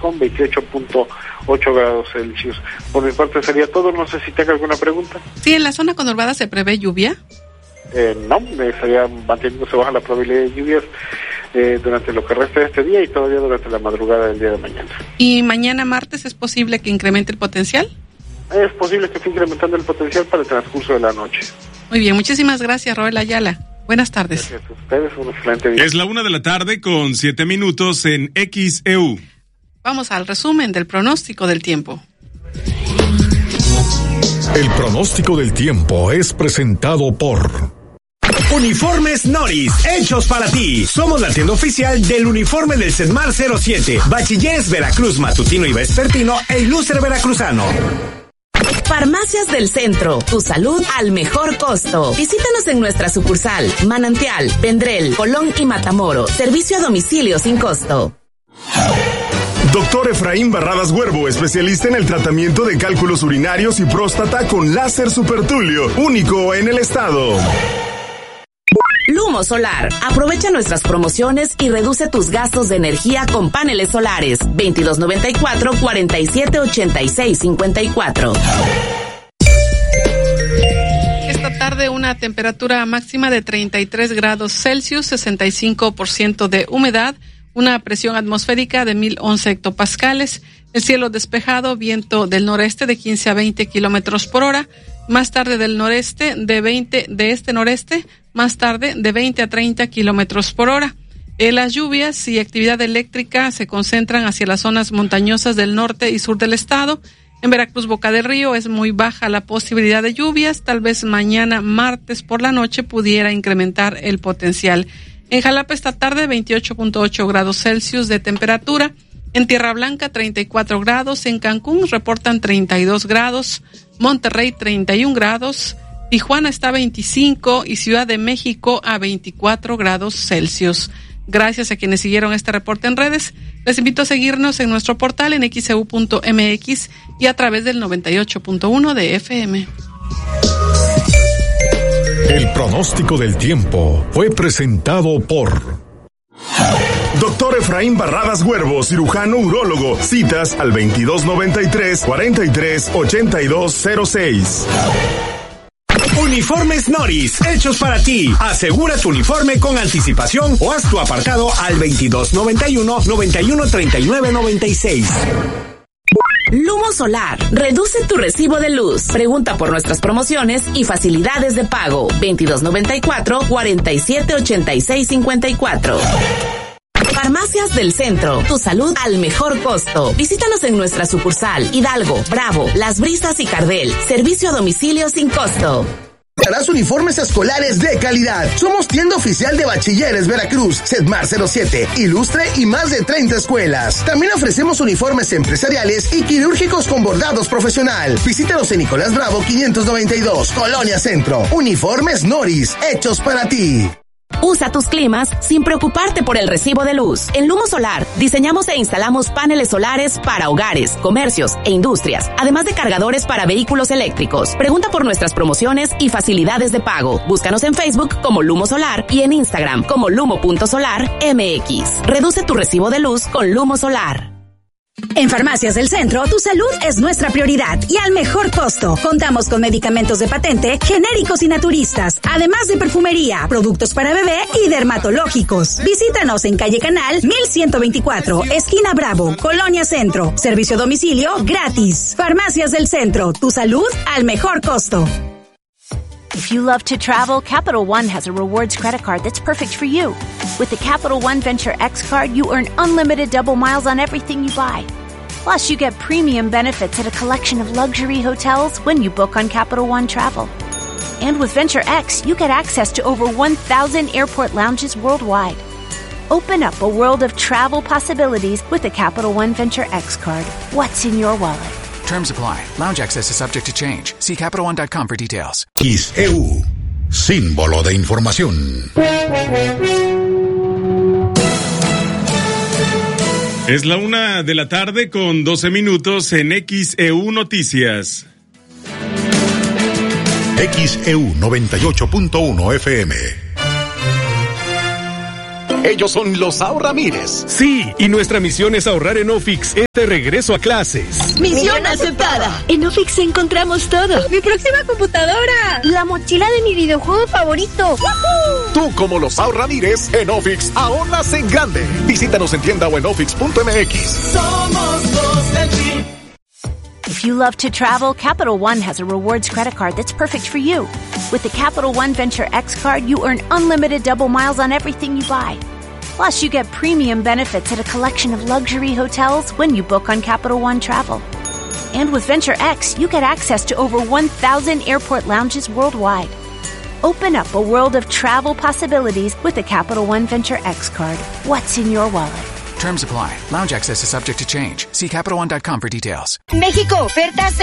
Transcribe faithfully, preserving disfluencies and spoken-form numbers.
con veintiocho punto ocho grados Celsius. Por mi parte sería todo, no sé si tenga alguna pregunta. Sí, en la zona conurbada se prevé lluvia. Eh, no, estaría manteniéndose baja la probabilidad de lluvias eh, durante lo que resta de este día y todavía durante la madrugada del día de mañana. ¿Y mañana martes es posible que incremente el potencial? Es posible que esté incrementando el potencial para el transcurso de la noche. Muy bien, muchísimas gracias, Roel Ayala. Buenas tardes. Gracias a ustedes, un excelente día. Es la una de la tarde con siete minutos en X E U. Vamos al resumen del pronóstico del tiempo. El pronóstico del tiempo es presentado por Uniformes Noris, hechos para ti. Somos la tienda oficial del uniforme del CEDMAR cero siete, Bachilleres Veracruz Matutino y Vespertino e Ilustre Veracruzano. Farmacias del Centro, tu salud al mejor costo. Visítanos en nuestra sucursal, Manantial, Vendrell, Colón y Matamoros. Servicio a domicilio sin costo. Doctor Efraín Barradas Huervo, especialista en el tratamiento de cálculos urinarios y próstata con láser supertulio, único en el estado. Lumo Solar. Aprovecha nuestras promociones y reduce tus gastos de energía con paneles solares. veintidós noventa y cuatro, cuarenta y siete, ochenta y seis, cincuenta y cuatro. Esta tarde una temperatura máxima de treinta y tres grados Celsius, sesenta y cinco por ciento de humedad, una presión atmosférica de mil once hectopascales, el cielo despejado, viento del noreste de quince a veinte kilómetros por hora, más tarde del noreste de veinte, de este noreste, más tarde de veinte a treinta kilómetros por hora. Eh, las lluvias y actividad eléctrica se concentran hacia las zonas montañosas del norte y sur del estado. En Veracruz, Boca del Río, es muy baja la posibilidad de lluvias. Tal vez mañana, martes por la noche, pudiera incrementar el potencial. En Jalapa esta tarde, veintiocho punto ocho grados Celsius de temperatura. En Tierra Blanca, treinta y cuatro grados. En Cancún reportan treinta y dos grados. Monterrey, treinta y un grados. Tijuana está a veinticinco y Ciudad de México a veinticuatro grados Celsius. Gracias a quienes siguieron este reporte en redes. Les invito a seguirnos en nuestro portal en x e u punto m x y a través del noventa y ocho punto uno de F M. El pronóstico del tiempo fue presentado por Doctor Efraín Barradas Huervo, cirujano urólogo. Citas al veintidós noventa y tres, cuarenta y tres, ochenta y dos cero seis. Uniformes Noris, hechos para ti. Asegura tu uniforme con anticipación o haz tu apartado al veintidós noventa y uno, noventa y uno, treinta y nueve, noventa y seis. Lumo Solar. Reduce tu recibo de luz. Pregunta por nuestras promociones y facilidades de pago. veintidós noventa y cuatro, cuarenta y siete, ochenta y seis, cincuenta y cuatro. Farmacias del Centro, tu salud al mejor costo. Visítanos en nuestra sucursal, Hidalgo, Bravo, Las Brisas y Cardel. Servicio a domicilio sin costo. Harás uniformes escolares de calidad. Somos tienda oficial de Bachilleres Veracruz, CEDMAR cero siete, Ilustre y más de treinta escuelas. También ofrecemos uniformes empresariales y quirúrgicos con bordados profesional. Visítanos en Nicolás Bravo quinientos noventa y dos, Colonia Centro. Uniformes Noris, hechos para ti. Usa tus climas sin preocuparte por el recibo de luz. En Lumo Solar diseñamos e instalamos paneles solares para hogares, comercios e industrias, además de cargadores para vehículos eléctricos. Pregunta por nuestras promociones y facilidades de pago. Búscanos en Facebook como Lumo Solar y en Instagram como lumo punto solar m x. Reduce tu recibo de luz con Lumo Solar. En Farmacias del Centro, tu salud es nuestra prioridad y al mejor costo. Contamos con medicamentos de patente, genéricos y naturistas, además de perfumería, productos para bebé y dermatológicos. Visítanos en calle Canal mil ciento veinticuatro, esquina Bravo, Colonia Centro. Servicio a domicilio gratis. Farmacias del Centro, tu salud al mejor costo. If you love to travel, Capital One has a rewards credit card that's perfect for you. With the Capital One Venture X card, you earn unlimited double miles on everything you buy. Plus, you get premium benefits at a collection of luxury hotels when you book on Capital One Travel. And with Venture X, you get access to over one thousand airport lounges worldwide. Open up a world of travel possibilities with the Capital One Venture X card. What's in your wallet? Terms apply. Lounge access is subject to change. See Capital One dot com for details. X E U, símbolo de información. Es la una de la tarde con doce minutos en X E U Noticias. X E U noventa y ocho punto uno F M. Ellos son los Ahorramires. Sí, y nuestra misión es ahorrar en Ofix este regreso a clases. Misión aceptada. En Ofix encontramos todo. Mi próxima computadora. La mochila de mi videojuego favorito. ¡Woohoo! Tú, como los Ahorramires, en Ofix ahorras en grande. Visítanos en tienda o en ofix punto m x. Somos los del G. If you love to travel, Capital One has a rewards credit card that's perfect for you. With the Capital One Venture X card, you earn unlimited double miles on everything you buy. Plus, you get premium benefits at a collection of luxury hotels when you book on Capital One Travel. And with Venture X, you get access to over one thousand airport lounges worldwide. Open up a world of travel possibilities with the Capital One Venture X card. What's in your wallet? Terms apply. Lounge access is subject to change. See Capital One dot com for details. México, ofertas